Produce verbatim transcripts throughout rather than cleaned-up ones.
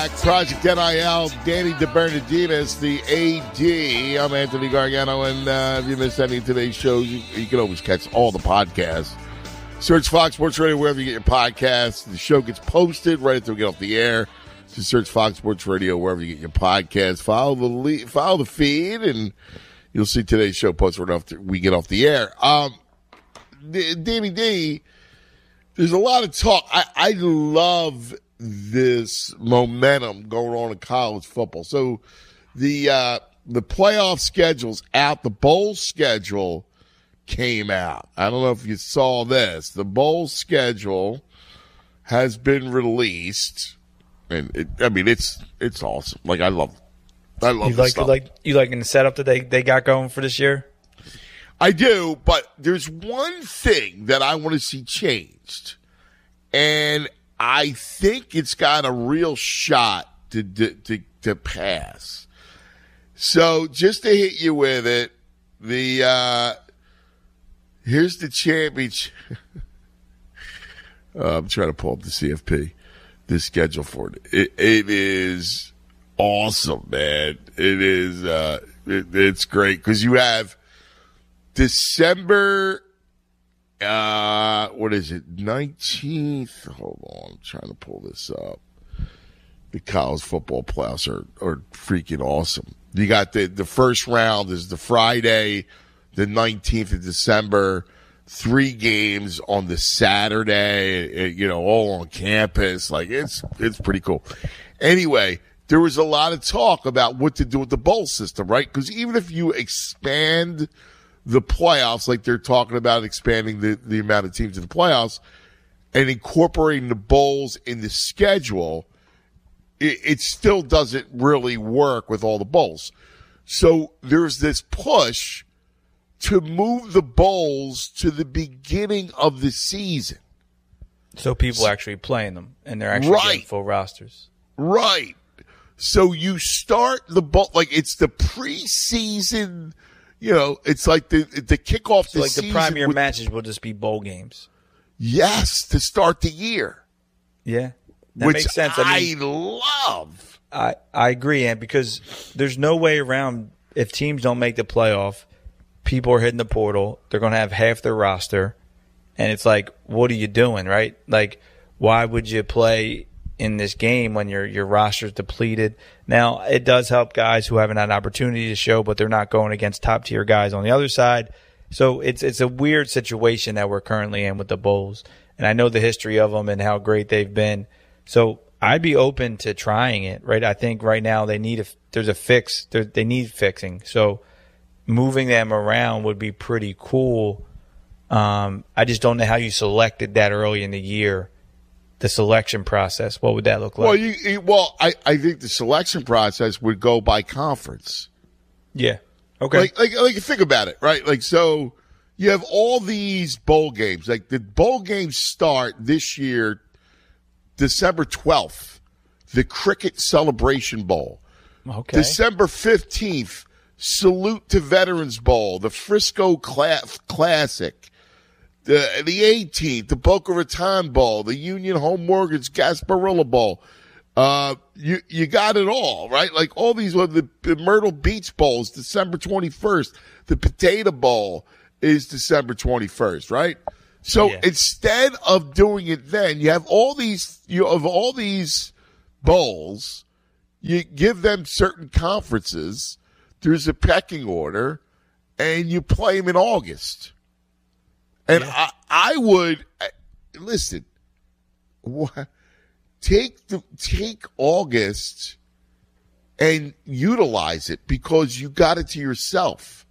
back. Project N I L, Danny DeBernardinis, the A D. I'm Anthony Gargano, and uh, if you missed any of today's shows, you, you can always catch all the podcasts. Search Fox Sports Radio wherever you get your podcasts. The show gets posted right after we get off the air. Just search Fox Sports Radio wherever you get your podcasts. Follow the le- follow the feed, and you'll see today's show posted right after we get off the air. Um, Danny D, there's a lot of talk. I, I love this momentum going on in college football. So the uh, the playoff schedule's out. The bowl schedule came out. I don't know if you saw this. The bowl schedule has been released, and it, I mean it's it's awesome. Like I love, I love. You this like stuff. like you liking the setup that they, they got going for this year? I do, but there's one thing that I want to see changed, and I think it's got a real shot to to to, to pass. So just to hit you with it, the. Uh, Here's the championship. uh, I'm trying to pull up the C F P, the schedule for it. It, it is awesome, man. It is. Uh, it, it's great because you have December. Uh, what is it? nineteenth. Hold on, I'm trying to pull this up. The college football playoffs are are freaking awesome. You got the the first round is the Friday, the nineteenth of December, three games on the Saturday, you know, all on campus. Like, it's it's pretty cool. Anyway, there was a lot of talk about what to do with the bowl system, right? Because even if you expand the playoffs, like they're talking about expanding the, the amount of teams in the playoffs and incorporating the bowls in the schedule, it, it still doesn't really work with all the bowls. So there's this push to move the bowls to the beginning of the season. So people are actually playing them, and they're actually Right. getting full rosters. Right. So you start the bowl, like it's the preseason, you know, it's like the the kickoff So the like the season premier with- matches will just be bowl games. Yes, to start the year. Yeah. That which makes sense. I mean, I love. I, I agree, and because there's no way around if teams don't make the playoff, people are hitting the portal. They're going to have half their roster, and it's like, what are you doing, right? Like, why would you play in this game when your your roster's depleted? Now, it does help guys who haven't had an opportunity to show, but they're not going against top tier guys on the other side. So it's it's a weird situation that we're currently in with the Bulls, and I know the history of them and how great they've been. So I'd be open to trying it, right? I think right now they need a there's a fix. They need fixing. So moving them around would be pretty cool. Um, I just don't know how you selected that early in the year. The selection process, what would that look like? Well, you, you well, I, I think the selection process would go by conference. Yeah. Okay. Like, like, like, think about it, right? Like, so you have all these bowl games. Like, the bowl games start this year, December twelfth, the Cricket Celebration Bowl. Okay. December fifteenth, Salute to Veterans Bowl, the Frisco Cla- Classic. The the eighteenth, the Boca Raton Bowl, the Union Home Mortgage Gasparilla Bowl. Uh, you you got it all, right? Like all these, the, the Myrtle Beach Bowls, December twenty-first. The Potato Bowl is December twenty-first, right? So Yeah. instead of doing it then, you have all these, you have all these bowls. You give them certain conferences. There's a pecking order, and you play them in August. And Yeah. I, I would listen. What, take the take August and utilize it because you got it to yourself.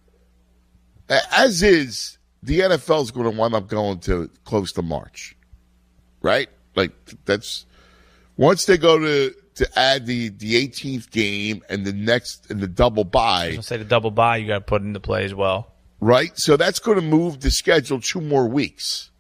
As is, the N F L is going to wind up going to close to March, right? Like that's once they go to to add the the eighteenth game and the next and the double I bye. was gonna say the double bye you got to put into play as well. Right? So that's going to move the schedule two more weeks.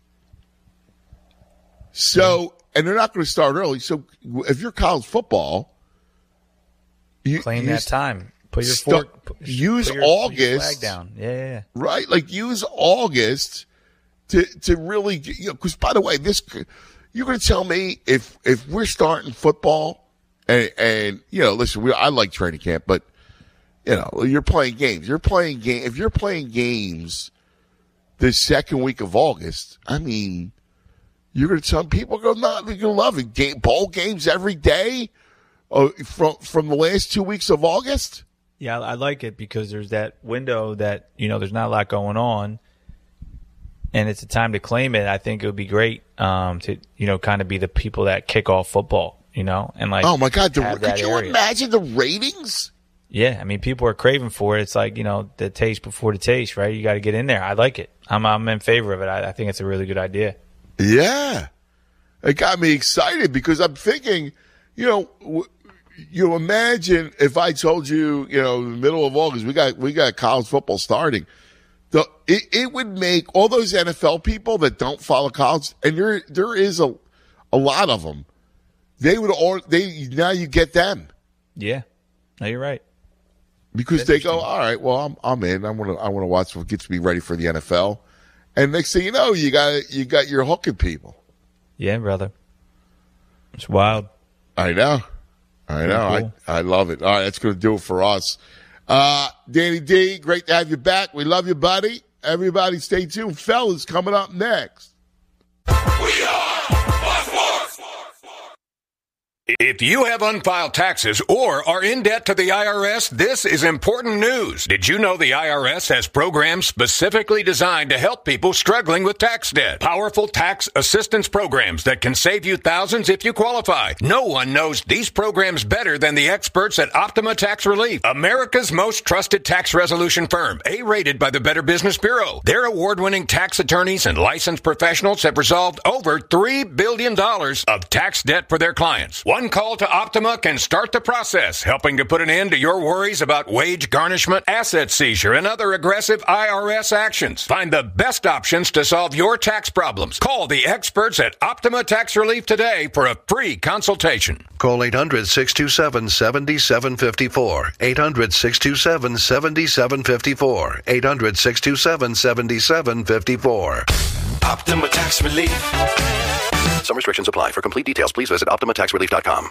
So, and they're not going to start early. So if you're college football, you Claim you that time. Put your start- fork. Put, use put your, put your August. flag down. Yeah, yeah, yeah. right? Like use August to to really, get- you know, because by the way, this you're going to tell me if if we're starting football And, and you know, listen, we, I like training camp, but, you know, you're playing games. You're playing game. If you're playing games the second week of August, I mean, you're going to, some people go, not, they're going to love it. Game, bowl games every day uh, from, from the last two weeks of August. Yeah, I like it because there's that window that, you know, there's not a lot going on, and it's a time to claim it. I think it would be great um, to, you know, kind of be the people that kick off football, you know, and like, oh my God, the, could you area. imagine the ratings? Yeah, I mean, people are craving for it. It's like, you know, the taste before the taste, right? You got to get in there. I like it. I'm I'm in favor of it. I, I think it's a really good idea. Yeah, it got me excited because I'm thinking, you know. W- You imagine if I told you, you know, in the middle of August, we got, we got college football starting. The, it, it would make all those N F L people that don't follow college, and there, there is a, a lot of them. They would all, they, now you get them. Yeah. No, you're right. Because they go, all right, well, I'm, I'm in. I want to, I want to watch what gets me ready for the N F L. And next thing you know, you got, you got your hooking people. Yeah, brother. It's wild. I know. I know. Cool. I, I love it. All right, that's going to do it for us. Uh, Danny D, great to have you back. We love you, buddy. Everybody stay tuned. Fellas, coming up next. We are Fox Sports. If you have unfiled taxes or are in debt to the I R S, this is important news. Did you know the I R S has programs specifically designed to help people struggling with tax debt? Powerful tax assistance programs that can save you thousands if you qualify. No one knows these programs better than the experts at Optima Tax Relief, America's most trusted tax resolution firm, A-rated by the Better Business Bureau. Their award-winning tax attorneys and licensed professionals have resolved over three billion dollars of tax debt for their clients. One call to Optima can start the process, helping to put an end to your worries about wage garnishment, asset seizure, and other aggressive I R S actions. Find the best options to solve your tax problems. Call the experts at Optima Tax Relief today for a free consultation. Call eight hundred, six two seven, seven seven five four. eight hundred, six two seven, seven seven five four. eight hundred, six two seven, seven seven five four. Optima Tax Relief. Some restrictions apply. For complete details, please visit optima tax relief dot com.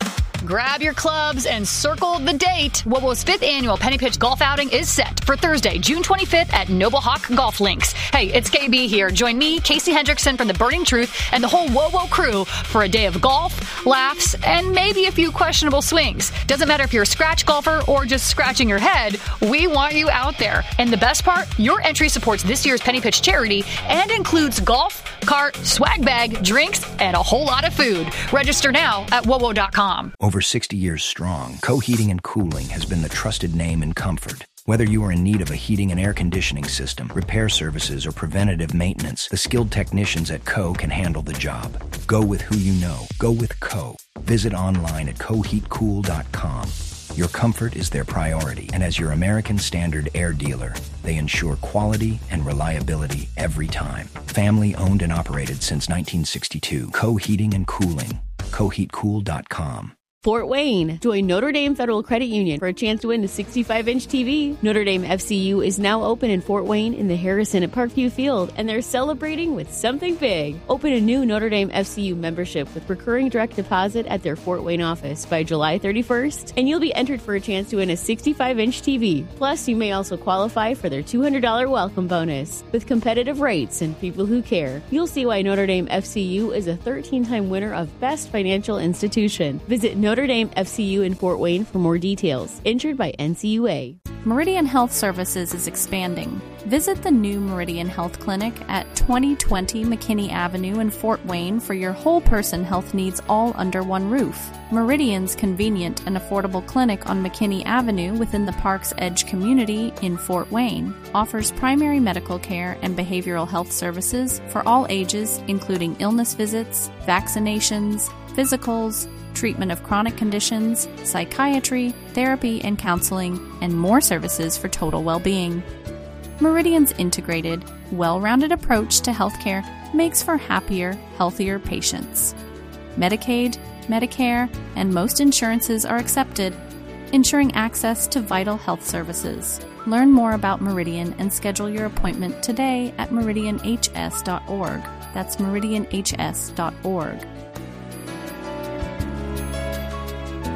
Grab your clubs and circle the date. WOWO's fifth annual Penny Pitch Golf Outing is set for Thursday, June twenty-fifth at Noble Hawk Golf Links. Hey, it's K B here. Join me, Casey Hendrickson from The Burning Truth, and the whole WOWO crew for a day of golf, laughs, and maybe a few questionable swings. Doesn't matter if you're a scratch golfer or just scratching your head, we want you out there. And the best part, your entry supports this year's Penny Pitch charity and includes golf, cart, swag bag, drinks, and a whole lot of food. Register now at wowo dot com. Over sixty years strong, Co Heating and Cooling has been the trusted name in comfort. Whether you are in need of a heating and air conditioning system, repair services, or preventative maintenance, the skilled technicians at Co can handle the job. Go with who you know. Go with Co. Visit online at co heat cool dot com. Your comfort is their priority, and as your American Standard air dealer, they ensure quality and reliability every time. Family owned and operated since nineteen sixty-two. Co Heating and Cooling. co heat cool dot com. Fort Wayne. Join Notre Dame Federal Credit Union for a chance to win a sixty-five inch T V. Notre Dame F C U is now open in Fort Wayne in the Harrison at Parkview Field, and they're celebrating with something big. Open a new Notre Dame F C U membership with recurring direct deposit at their Fort Wayne office by July thirty-first, and you'll be entered for a chance to win a sixty-five inch T V. Plus, you may also qualify for their two hundred dollars welcome bonus. With competitive rates and people who care, you'll see why Notre Dame F C U is a thirteen-time winner of Best Financial Institution. Visit Notre Notre Dame F C U in Fort Wayne for more details. Insured by N C U A. Meridian Health Services is expanding. Visit the new Meridian Health Clinic at twenty twenty McKinney Avenue in Fort Wayne for your whole person health needs all under one roof. Meridian's convenient and affordable clinic on McKinney Avenue within the Park's Edge community in Fort Wayne offers primary medical care and behavioral health services for all ages, including illness visits, vaccinations, physicals, treatment of chronic conditions, psychiatry, therapy and counseling, and more services for total well-being. Meridian's integrated, well-rounded approach to healthcare makes for happier, healthier patients. Medicaid, Medicare, and most insurances are accepted, ensuring access to vital health services. Learn more about Meridian and schedule your appointment today at meridian h s dot org. That's meridian h s dot org.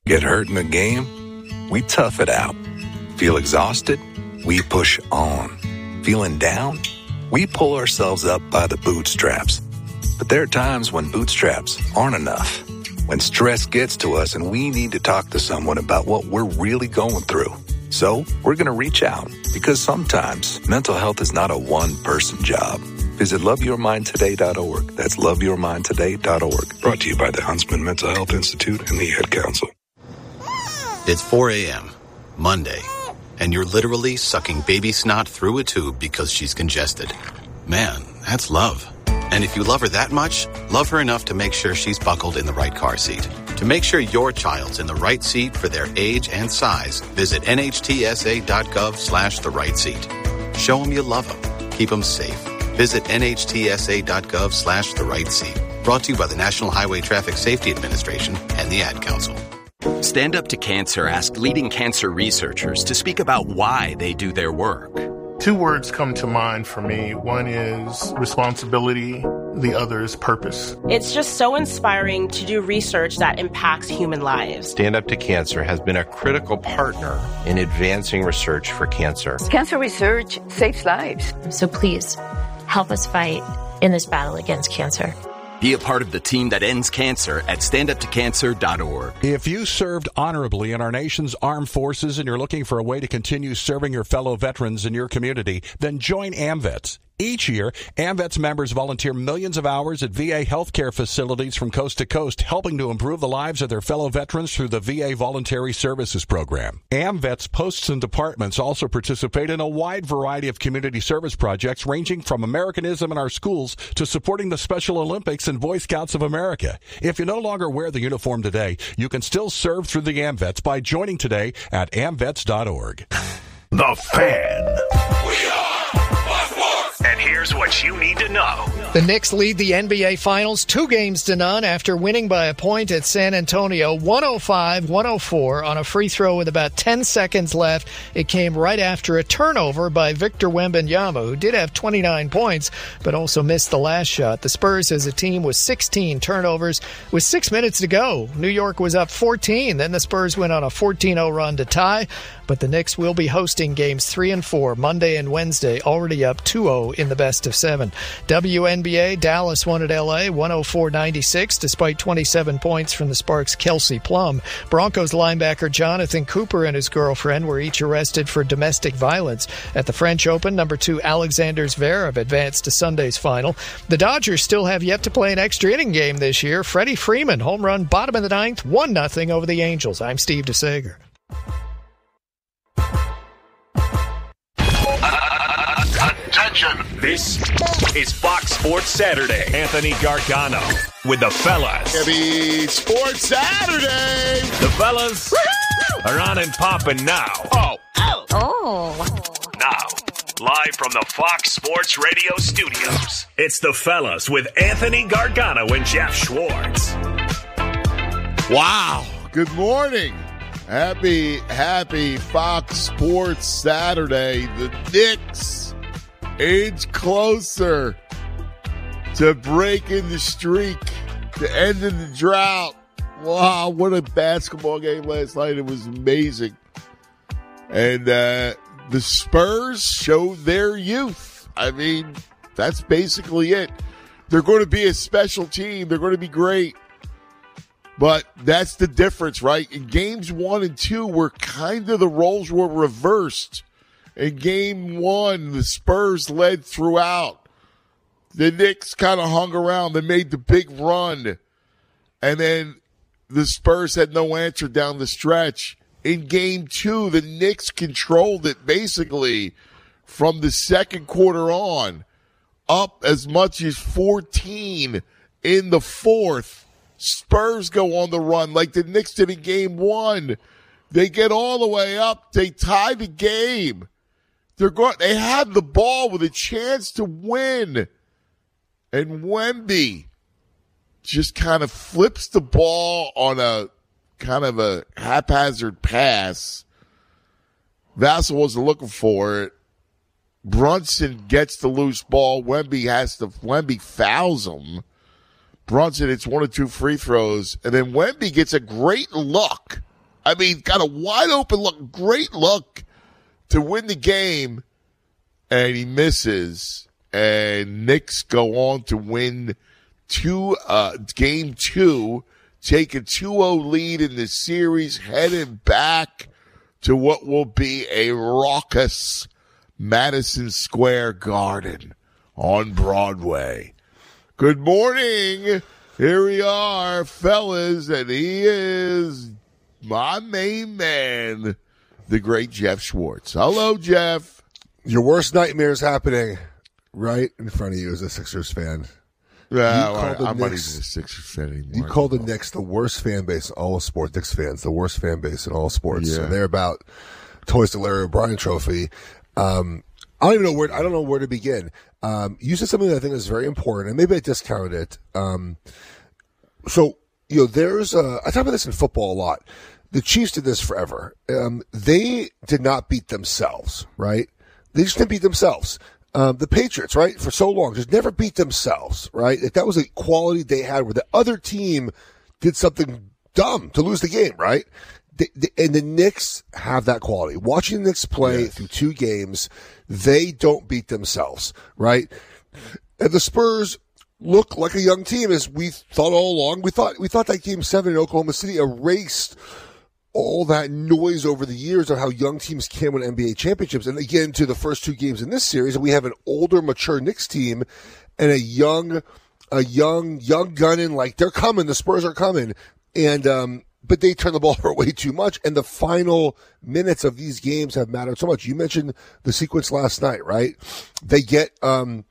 Get hurt in the game? We tough it out. Feel exhausted? We push on. Feeling down? We pull ourselves up by the bootstraps. But there are times when bootstraps aren't enough. When stress gets to us and we need to talk to someone about what we're really going through. So we're going to reach out because sometimes mental health is not a one-person job. Visit love your mind today dot org. That's love your mind today dot org. Brought to you by the Huntsman Mental Health Institute and the Ad Council. It's four a.m., Monday, and you're literally sucking baby snot through a tube because she's congested. Man, that's love. And if you love her that much, love her enough to make sure she's buckled in the right car seat. To make sure your child's in the right seat for their age and size, visit N H T S A dot gov slash the right seat. Show them you love them. Keep them safe. Visit N H T S A dot gov slash the right seat. Brought to you by the National Highway Traffic Safety Administration and the Ad Council. Stand Up to Cancer asked leading cancer researchers to speak about why they do their work. Two words come to mind for me. One is responsibility. The other is purpose. It's just so inspiring to do research that impacts human lives. Stand Up to Cancer has been a critical partner in advancing research for cancer. Cancer research saves lives. So please, help us fight in this battle against cancer. Be a part of the team that ends cancer at stand up to cancer dot org. If you served honorably in our nation's armed forces and you're looking for a way to continue serving your fellow veterans in your community, then join AMVETS. Each year, AMVETS members volunteer millions of hours at V A healthcare facilities from coast to coast, helping to improve the lives of their fellow veterans through the V A Voluntary Services Program. AMVETS posts and departments also participate in a wide variety of community service projects ranging from Americanism in our schools to supporting the Special Olympics and Boy Scouts of America. If you no longer wear the uniform today, you can still serve through the AMVETS by joining today at amvets dot org. The Fan. We are And here's what you need to know. The Knicks lead the N B A Finals two games to none after winning by a point at San Antonio, one oh five one oh four on a free throw with about ten seconds left. It came right after a turnover by Victor Wembanyama, who did have twenty-nine points, but also missed the last shot. The Spurs as a team with sixteen turnovers with six minutes to go. New York was up fourteen. Then the Spurs went on a fourteen oh run to tie, but the Knicks will be hosting games three and four Monday and Wednesday, already up two oh in the best of seven. W N B A, Dallas won at L A one oh four ninety-six despite twenty-seven points from the Sparks' Kelsey Plum. Broncos linebacker Jonathan Cooper and his girlfriend were each arrested for domestic violence. At the French Open, number two Alexander Zverev advanced to Sunday's final. The Dodgers still have yet to play an extra inning game this year. Freddie Freeman, home run, bottom of the ninth, one nothing over the Angels. I'm Steve DeSager. Attention! This is Fox Sports Saturday. Anthony Gargano with the fellas. Happy Sports Saturday! The fellas Woo-hoo! Are on and popping now. Oh. Oh. Oh. Now, live from the Fox Sports Radio studios, it's the fellas with Anthony Gargano and Jeff Schwartz. Wow. Good morning. Happy, happy Fox Sports Saturday. The Knicks inch closer to breaking the streak, to ending the drought. Wow, what a basketball game last night. It was amazing. And uh, the Spurs showed their youth. I mean, that's basically it. They're going to be a special team. They're going to be great. But that's the difference, right? In games one and two, were kind of the roles were reversed. In game one, the Spurs led throughout. The Knicks kind of hung around. They made the big run. And then the Spurs had no answer down the stretch. In game two, the Knicks controlled it basically from the second quarter on, up as much as fourteen in the fourth. Spurs go on the run like the Knicks did in game one. They get all the way up. They tie the game. They're going, they had the ball with a chance to win. And Wemby just kind of flips the ball on a kind of a haphazard pass. Vassell wasn't looking for it. Brunson gets the loose ball. Wemby has to, Wemby fouls him. Brunson, it's one or two free throws. And then Wemby gets a great look I mean, got a wide open look, great look to win the game, and he misses. And Knicks go on to win two, uh, game two, take a two oh lead in the series, heading back to what will be a raucous Madison Square Garden on Broadway. Good morning. Here we are, fellas, and he is my main man, the great Jeff Schwartz. Hello, Jeff. Your worst nightmare is happening right in front of you as a Sixers fan. Yeah, well, I'm not even a Sixers fan anymore. You call the Knicks the worst fan base in all of sports. Knicks fans, the worst fan base in all of sports. Yeah. And they're about toys to Larry O'Brien trophy. Um, I don't even know where, I don't know where to begin. Um, you said something that I think is very important, and maybe I discounted it. Um, so, you know, there's a, I talk about this in football a lot. The Chiefs did this forever. Um, they did not beat themselves, right? They just didn't beat themselves. Um, the Patriots, right, for so long, just never beat themselves, right? If that was a quality they had where the other team did something dumb to lose the game, right? The, the, and the Knicks have that quality. Watching the Knicks play yes. through two games, they don't beat themselves, right? And the Spurs look like a young team, as we thought all along. We thought we thought that game seven in Oklahoma City erased all that noise over the years of how young teams can win N B A championships. And again, to the first two games in this series, we have an older, mature Knicks team and a young, a young, young gunning, like they're coming, the Spurs are coming. And, um, but they turn the ball over way too much. And the final minutes of these games have mattered so much. You mentioned the sequence last night, right? They get, um,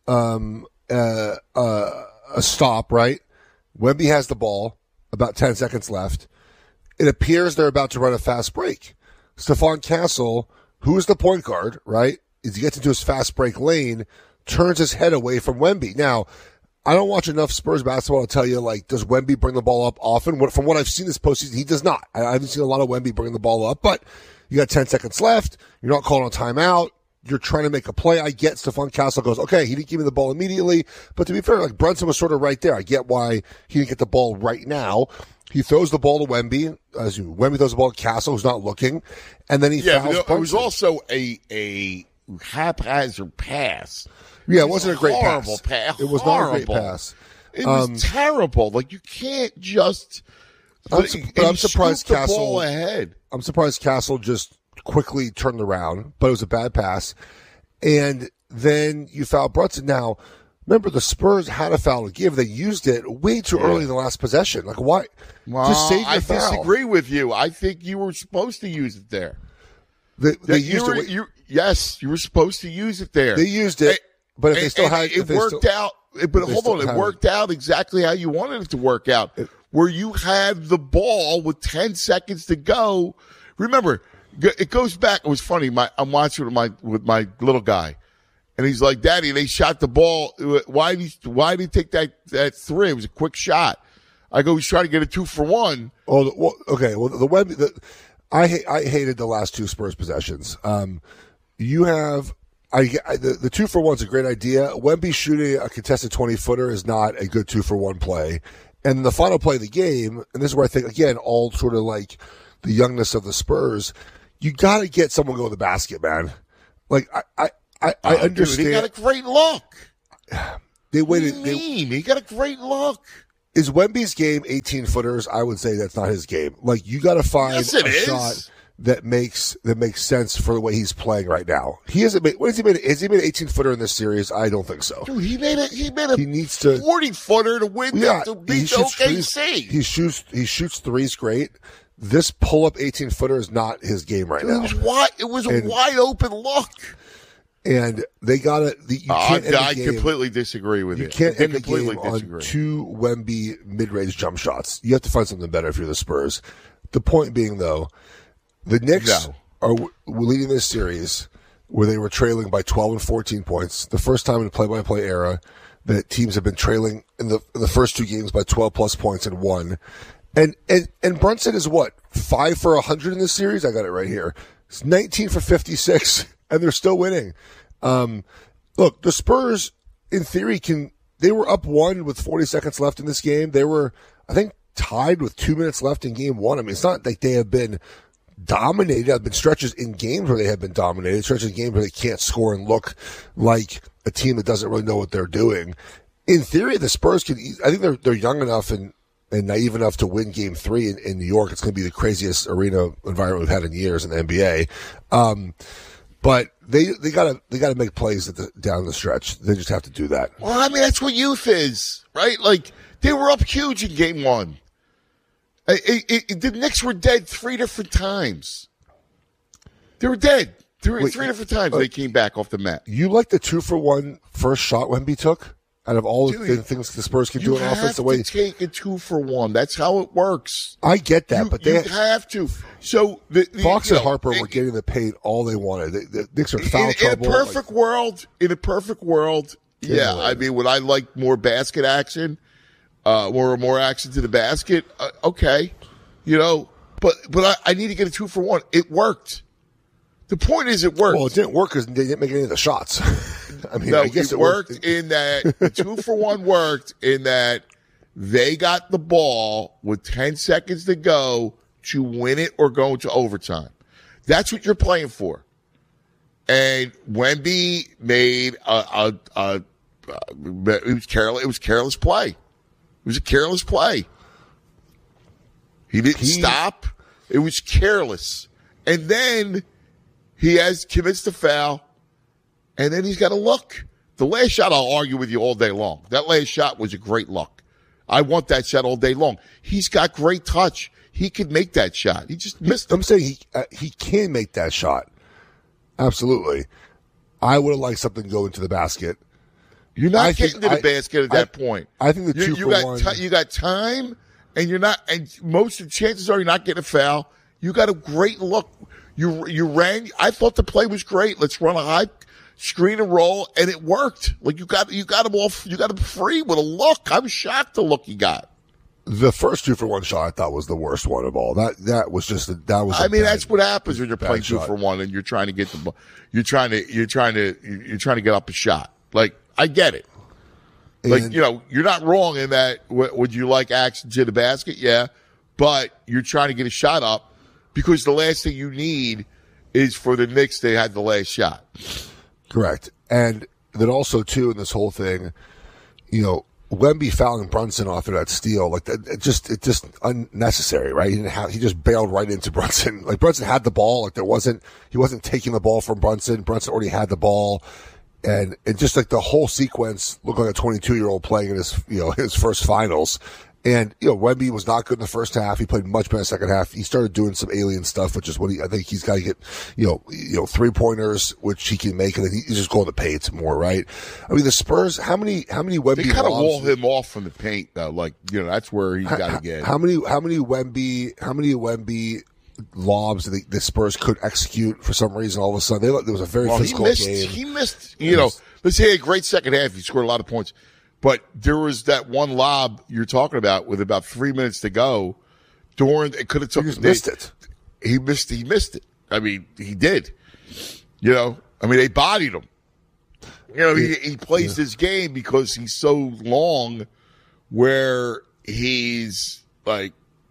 um, uh, uh, a stop, right? Wemby has the ball, about ten seconds left. It appears they're about to run a fast break. Stephon Castle, who is the point guard, right, as he gets into his fast break lane, turns his head away from Wemby. Now, I don't watch enough Spurs basketball to tell you, like, does Wemby bring the ball up often? From what I've seen this postseason, he does not. I haven't seen a lot of Wemby bring the ball up, but you got ten seconds left. You're not calling a timeout. You're trying to make a play. I get Stephon Castle goes, okay, he didn't give me the ball immediately. But to be fair, like, Brunson was sort of right there. I get why he didn't get the ball right now. He throws the ball to Wemby. As you, Wemby throws the ball to Castle, who's not looking, and then he yeah, fouls. But it was also a a haphazard pass. Yeah, it, it wasn't was a great horrible pass. pass. It was horrible. not a great pass. It was um, terrible. Like, you can't just. I'm, but, su- but I'm surprised the Castle. Ball ahead. I'm surprised Castle just quickly turned around, but it was a bad pass. And then you foul Brunson. Now, remember, the Spurs had a foul to give. They used it way too yeah. early in the last possession. Like, why? Well, just save your I foul. disagree with you. I think you were supposed to use it there. They, they you used were, it. You, yes, you were supposed to use it there. They used it, but if and, they still had it, it worked still, out. But hold on, it worked it. out exactly how you wanted it to work out. It, where you had the ball with ten seconds to go. Remember, it goes back. It was funny. My, I'm watching with my with my little guy. And he's like, Daddy, they shot the ball. Why did he, why did he take that, that three? It was a quick shot. I go, he's trying to get a two for one. Oh, well, okay. Well, the web, the, I ha- I hated the last two Spurs possessions. Um, you have, I, I the, the two for one's a great idea. Wemby shooting a contested twenty footer is not a good two for one play. And the final play of the game, and this is where I think, again, all sort of like the youngness of the Spurs, you got to get someone go to the basket, man. Like, I, I, I, I oh, understand. Dude, he got a great look. They waited. What do you mean? They, he got a great look. Is Wemby's game eighteen footers? I would say that's not his game. Like, you got to find yes, a is. shot that makes that makes sense for the way he's playing right now. He hasn't made. What has he made? Has he made an eighteen footer in this series? I don't think so. Dude, he made a he made a he needs to forty footer to win yeah, the, to beat O K C. He shoots he shoots threes great. This pull up eighteen footer is not his game right Dude, now. It was wide. It was a and, wide open look. And they got to. You can't uh, end I the game. completely disagree with you. You can't I end the game disagree. on two Wemby mid-range jump shots. You have to find something better if you're the Spurs. The point being, though, the Knicks no. are leading this series where they were trailing by twelve and fourteen points. The first time in the play-by-play era that teams have been trailing in the in the first two games by twelve plus points and won. And and and Brunson is what, five for a hundred in this series? I got it right here. It's nineteen for fifty-six. And they're still winning. Um, look, the Spurs, in theory, can. They were up one with forty seconds left in this game. They were, I think, tied with two minutes left in game one. I mean, it's not like they have been dominated. There have been stretches in games where they have been dominated, stretches in games where they can't score and look like a team that doesn't really know what they're doing. In theory, the Spurs can, I think they're, they're young enough and, and naive enough to win game three in, in New York. It's going to be the craziest arena environment we've had in years in the N B A. Um, but they, they gotta, they gotta make plays at the, down the stretch. They just have to do that. Well, I mean, that's what youth is, right? Like, they were up huge in game one. It, it, it, the Knicks were dead three different times. They were dead three, Wait, three different times. Uh, they came back off the mat. You like the two for one first shot Wemby took out of all Dude, the things the Spurs can do in offense. The way you take a two for one. That's how it works. I get that, you, but they you have to. So the, the Fox you and know, Harper it, were getting the paint all they wanted. The, the Knicks are foul in, trouble. In a perfect like, world, in a perfect world, yeah. I mean, would I like more basket action? Uh, more more action to the basket? Uh, okay, you know. But but I, I need to get a two for one. It worked. The point is, it worked. Well, it didn't work because they didn't make any of the shots. I mean, no, I guess it, it worked worked in that the two for one worked in that they got the ball with ten seconds to go to win it or go into overtime. That's what you're playing for. And Wemby made a, a, a, a it was careless. It was careless play. It was a careless play. He didn't he, stop. It was careless. And then he has commits the foul, and then he's got to look. The last shot, I'll argue with you all day long. That last shot was a great look. I want that shot all day long. He's got great touch. He could make that shot. He just missed it. I'm saying he uh, he can make that shot. Absolutely. I would have liked something to go into the basket. You're not I getting to the I, basket at that I, point. I think the you, two you for got one. T- you got time, and you're not. And most of the chances are you're not getting a foul. You got a great look. You you ran. I thought the play was great. Let's run a high screen and roll, and it worked. Like you got you got him off. You got him free with a look. I was shocked the look he got. The first two for one shot I thought was the worst one of all. That that was just a, that was. I mean, bad, that's what happens when you're playing two shot. for one and you're trying to get the ball. You're trying to you're trying to you're trying to get up a shot. Like I get it. Like and, you know, you're not wrong in that. Would you like action to the basket? Yeah, but you're trying to get a shot up because the last thing you need is for the Knicks to have the last shot. Correct, and then also too in this whole thing, you know. Wemby fouling Brunson off of that steal, like that, it just, it just unnecessary, right? He didn't have, he just bailed right into Brunson. Like Brunson had the ball, like there wasn't, he wasn't taking the ball from Brunson. Brunson already had the ball, and it just like the whole sequence looked like a twenty-two year old playing in his, you know, his first finals. And you know, Wemby was not good in the first half. He played much better in the second half. He started doing some alien stuff, which is what he, I think he's got to get, you know, you know, three pointers, which he can make, and then he, he's just going to paint more, right? I mean, the Spurs, how many, how many Wemby? They kind of lobs, wall him off from the paint, though. Like you know, that's where he's got to get. How many, how many Wemby, how many Wemby lobs the, the Spurs could execute for some reason? All of a sudden, they, there was a very well, physical he missed, game. He missed, you know, let's say a great second half. He scored a lot of points. But there was that one lob you're talking about with about three minutes to go. Dorn, it could have took. He just missed it. He missed. He missed it. I mean, he did. You know, I mean, they bodied him. You know, he he plays yeah. this game because he's so long, where he's like,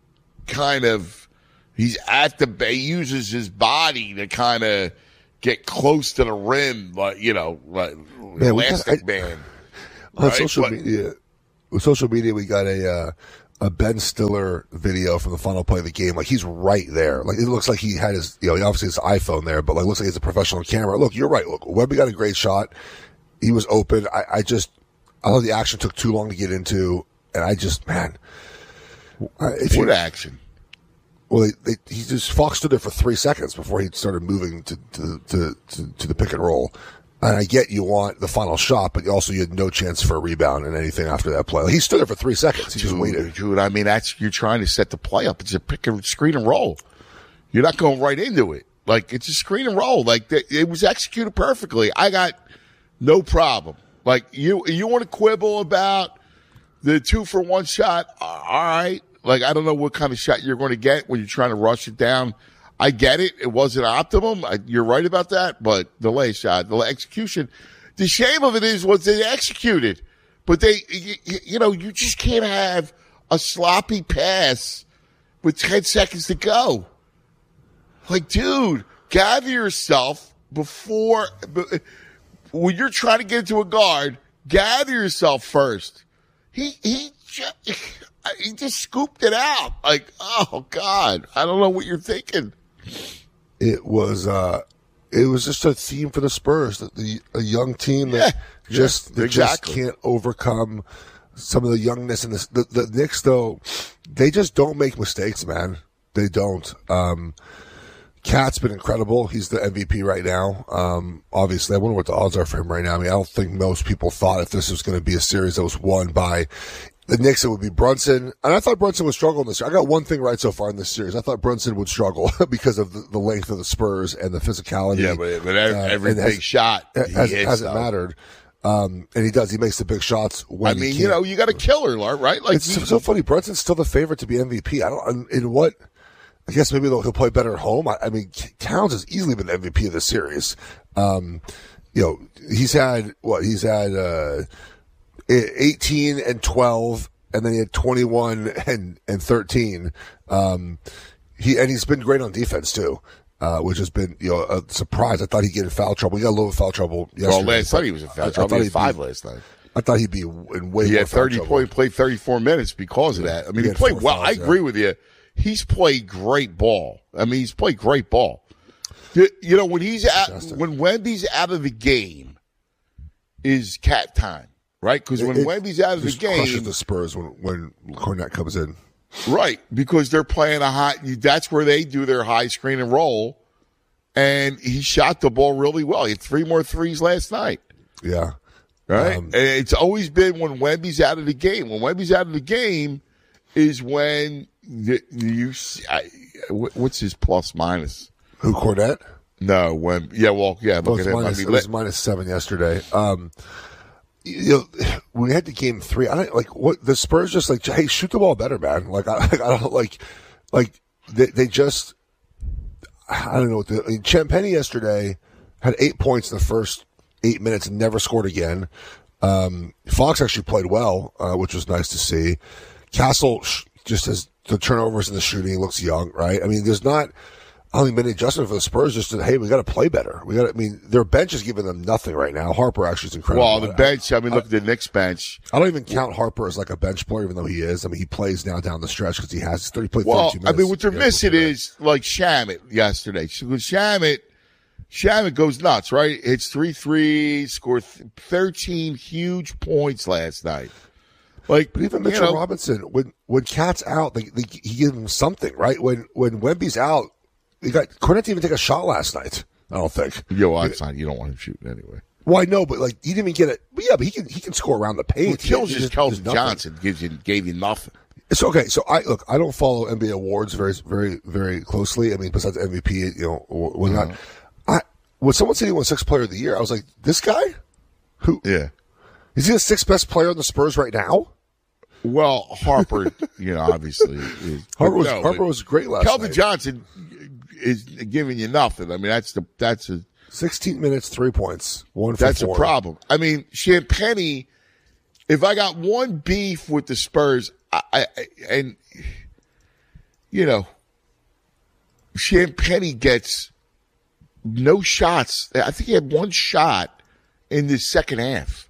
kind of, he's at the. He uses his body to kind of get close to the rim, like you know, like man, elastic kinda, I, man. On right? social but, media, with social media, we got a uh, a Ben Stiller video from the final play of the game. Like he's right there. Like it looks like he had his, you know, obviously his iPhone there, but like it looks like it's a professional camera. Look, you're right. Look, Wemby got a great shot. He was open. I, I just, I thought the action took too long to get into, and I just, man, if what you, action? Well, they, they, he just Fox stood there for three seconds before he started moving to to to, to, to the pick and roll. And I get you want the final shot, but also you had no chance for a rebound and anything after that play. Like he stood there for three seconds. He dude, just waited. Dude, I mean, that's you're trying to set the play up. It's a pick and screen and roll. You're not going right into it. Like it's a screen and roll. Like it was executed perfectly. I got no problem. Like you, you want to quibble about the two for one shot? All right. Like I don't know what kind of shot you're going to get when you're trying to rush it down. I get it. It wasn't optimum. I, you're right about that. But the last shot, the execution, the shame of it is what they executed. But they, you, you know, you just can't have a sloppy pass with ten seconds to go. Like, dude, gather yourself before when you're trying to get into a guard. Gather yourself first. He he just, he just scooped it out. Like, oh God, I don't know what you're thinking. It was uh, it was just a theme for the Spurs, that the a young team that yeah, just yeah, that exactly. just can't overcome some of the youngness in this. The, the Knicks, though, they just don't make mistakes, man. They don't. Um, Cat's been incredible. He's the M V P right now. Um, obviously, I wonder what the odds are for him right now. I mean, I don't think most people thought if this was going to be a series that was won by the Knicks, it would be Brunson. And I thought Brunson would struggle in this year. I got one thing right so far in this series. I thought Brunson would struggle because of the, the length of the Spurs and the physicality. Yeah, but, but every, uh, every big has, shot he has, hits, hasn't though. mattered. Um, and he does. He makes the big shots when I he mean, can. you know, you got a killer, right? Like it's you, so funny. Brunson's still the favorite to be M V P. I don't. In what? I guess maybe he'll play better at home. I, I mean, Towns has easily been the M V P of the series. Um, you know, he's had what? He's had uh, eighteen and twelve, and then he had twenty-one and and thirteen. Um, he and he's been great on defense too, uh, which has been you know a surprise. I thought he'd get in foul trouble. He got a little foul trouble yesterday. Well, last night he was in foul trouble. He had five last night. I thought he'd be in way he more had thirty foul point, played thirty-four minutes because of that. I mean, He he, had played four well. fouls, I yeah. agree with you. He's played great ball. I mean, he's played great ball. You, you know, when he's out, when Wemby's out of the game, is cat time, right? Because when It- Wemby's out of the just crushes game, the Spurs when when Cornette comes in. right? Because they're playing a high. That's where they do their high screen and roll. And he shot the ball really well. He had three more threes last night. Yeah. Right? Um, and it's always been when Wemby's out of the game. When Wemby's out of the game is when you, you I, what's his plus minus? Who, Cornette? No, when yeah, well, yeah, Well, look it's at him. minus, I mean, it was let- minus seven yesterday. Um, you know, when we had the game three, I don't like what the Spurs just like. Hey, shoot the ball better, man. Like I, I don't like, like they, they just. I don't know what the. I mean, Champagny yesterday had eight points in the first eight minutes and never scored again. Um, Fox actually played well, uh, which was nice to see. Castle sh- just has the turnovers and the shooting, looks young, right? I mean, there's not. I don't think many adjustment for the Spurs. Just that, hey, we got to play better. We got. I mean, their bench is giving them nothing right now. Harper actually is incredible. well, the bench. I mean, look at the Knicks bench. I don't even count Harper as like a bench player, even though he is. I mean, he plays now down the stretch because he has thirty. Played Well, thirty-two I minutes. mean, what they're Yeah, missing is like Shamet yesterday. So Shamet, Shamet goes nuts, right? Hits three threes, scored th- thirteen huge points last night. Like, But even you Mitchell know, Robinson, when when Cat's out, they, they, he gives him something, right? When when Wemby's out, he got Cornette didn't even take a shot last night. I don't think. Yo, well, that's not, you don't want him shooting anyway. Well, I know, but like he didn't even get it. But yeah, but he can he can score around the paint. Well, kills He just just- there's Keldon nothing. Johnson gives you gave you nothing. It's okay. So I look. I don't follow N B A awards very, very, very closely. I mean, besides M V P, you know, when not. I when someone said he won Sixth Player of the Year, I was like, this guy, who? Yeah, is he the sixth best player on the Spurs right now? Well, Harper, you know, obviously, is, Harper was no, Harper but was great last Keldon night. Johnson is giving you nothing. I mean, that's the that's a Sixteen minutes, three points, one. For that's four. a problem. I mean, Champagny. If I got one beef with the Spurs, I, I and you know, Champagny gets no shots. I think he had one shot in the second half.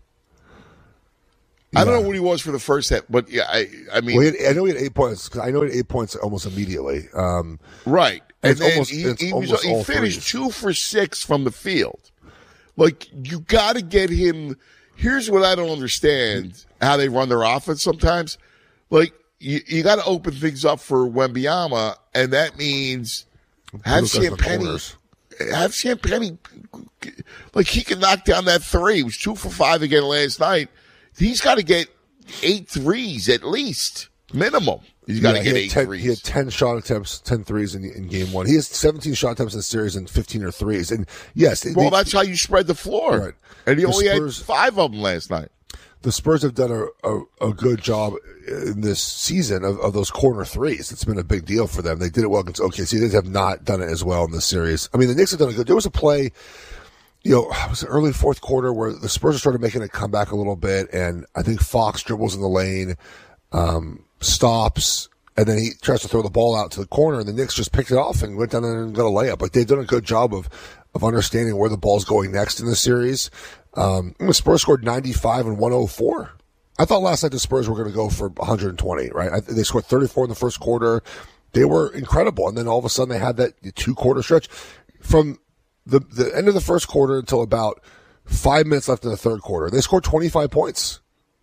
I don't know what he was for the first half, but yeah, I, I mean, Well, he had, I know he had eight points because I know he had eight points almost immediately. Um, right, and and it's then almost, he, it's he, was, almost he all finished threes. two for six from the field. Like, you got to get him. Here's what I don't understand: how they run their offense sometimes. Like, you, you got to open things up for Wembanyama, and that means have Those guys in the Champagny. corners. Have Champagny, like he can knock down that three. He was two for five again last night. He's got to get eight threes at least, minimum. He's got to Yeah, get he eight had ten, threes. He had ten shot attempts, ten threes in, in game one. He has seventeen shot attempts in the series and fifteen are threes. And yes, they, well, they- that's how you spread the floor. Right. And he The only Spurs- had five of them last night. the Spurs have done a, a, a good job in this season of, of those corner threes. It's been a big deal for them. They did it well against O K C. They have not done it as well in this series. I mean, the Knicks have done a good. There was a play, you know, it was the early fourth quarter where the Spurs started making a comeback a little bit, and I think Fox dribbles in the lane. Um, stops, and then he tries to throw the ball out to the corner, and the Knicks just picked it off and went down there and got a layup. Like, they've done a good job of, of understanding where the ball's going next in the series. Um, the Spurs scored ninety-five and one oh four. I thought last night the Spurs were going to go for one hundred twenty, right? I, they scored thirty-four in the first quarter. They were incredible. And then all of a sudden they had that two-quarter stretch. From the, the end of the first quarter until about five minutes left in the third quarter, they scored twenty-five points.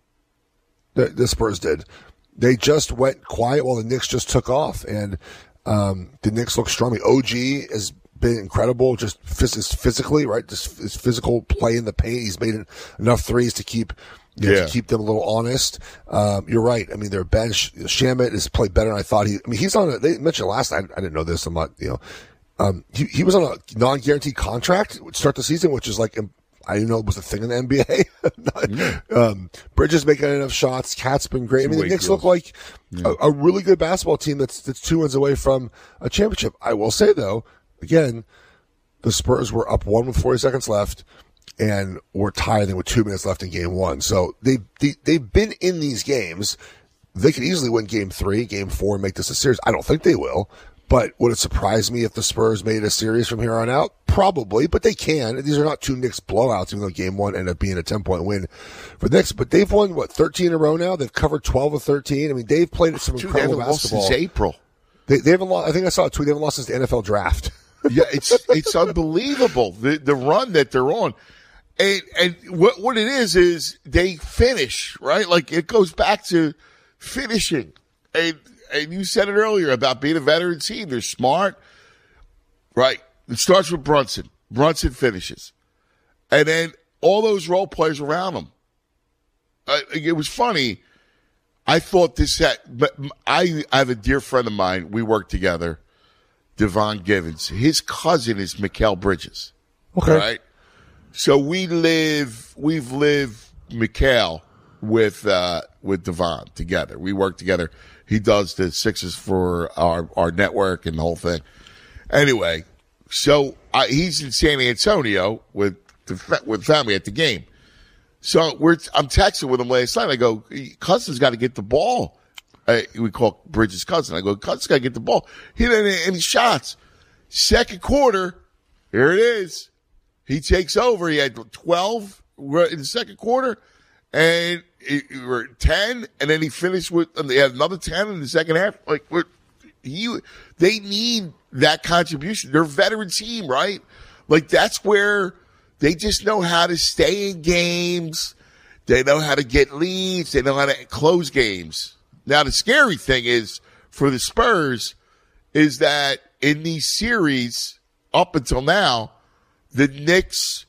The, the Spurs did. They just went quiet while the Knicks just took off. And um, the Knicks look strong. O G has been incredible, just phys- physically, right? Just his physical play in the paint. He's made enough threes to keep you know, yeah. to keep them a little honest. Um, you're right. I mean, their bench, Shamet has played better than I thought. He, I mean, he's on a, they mentioned last night, I didn't know this, I'm not, you know, um, he, he was on a non-guaranteed contract to start the season, which is like, I didn't know it was a thing in the N B A. yeah. um, Bridges making enough shots. Cat's been great. I mean, the Knicks look like yeah. a, a really good basketball team that's, that's two wins away from a championship. I will say though, again, the Spurs were up one with forty seconds left and were tied with two minutes left in game one. So they, they, they've been in these games. They could easily win game three, game four, and make this a series. I don't think they will. But would it surprise me if the Spurs made a series from here on out? Probably, but they can. These are not two Knicks blowouts, even though game one ended up being a ten-point win for the Knicks. But they've won, what, thirteen in a row now? They've covered twelve of thirteen. I mean, they've played some Dude, incredible they haven't basketball. lost since April. They, they haven't lost. I think I saw a tweet. They haven't lost since the N F L draft. yeah, it's it's unbelievable, the the run that they're on. And, and what what it is is they finish, right? Like, it goes back to finishing. And and you said it earlier about being a veteran team. They're smart, right? It starts with Brunson. Brunson finishes. And then all those role players around him. Uh, it was funny. I thought this had, but I, I have a dear friend of mine. We work together, Devon Givens. His cousin is Mikal Bridges. Okay. Right? So we live, we've lived Mikal with, uh, with Devon together. We work together. He does the Sixers for our, our network and the whole thing. Anyway, so I, he's in San Antonio with the, with family at the game. So we're, I'm texting with him last night. I go, Cousin's got to get the ball. I, we call Bridges' cousin. I go, Cousin's got to get the ball. He didn't hit any shots. Second quarter, here it is. He takes over. He had twelve in the second quarter, and it, it were ten, and then he finished with, and they had another ten in the second half. Like, we're, he, they need that contribution. They're a veteran team, right? Like, that's where they just know how to stay in games. They know how to get leads. They know how to close games. Now, the scary thing is for the Spurs is that in these series up until now, the Knicks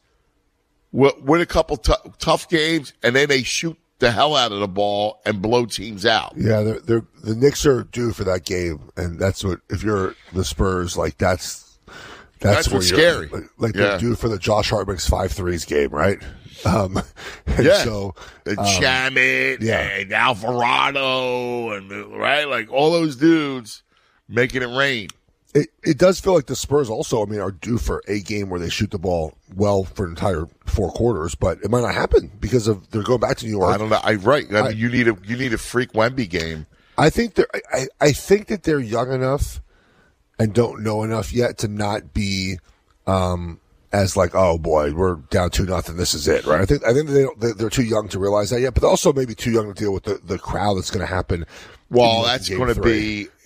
win a couple t- tough games, and then they shoot the hell out of the ball and blow teams out. Yeah, they're, they're, the Knicks are due for that game, and that's what, if you're the Spurs, like, that's that's, That's where what's you're, scary. Like, like Yeah. they're due for the Josh Hartman's five threes game, right? Um, and Yeah. so, And um, Shamet yeah. and Alvarado and, right, like all those dudes making it rain. It it does feel like the Spurs also, I mean, are due for a game where they shoot the ball well for an entire four quarters, but it might not happen because of they're going back to New York. I don't know. I right. I I- mean, you need a you need a freak Wemby game. I think they're I, I think that they're young enough and don't know enough yet to not be um as like, oh boy, we're down two nothing. This is it, right? I think I think they don't, they- they're too young to realize that yet, but they're also maybe too young to deal with the, the crowd that's going to happen. Well, in that's game going to three. be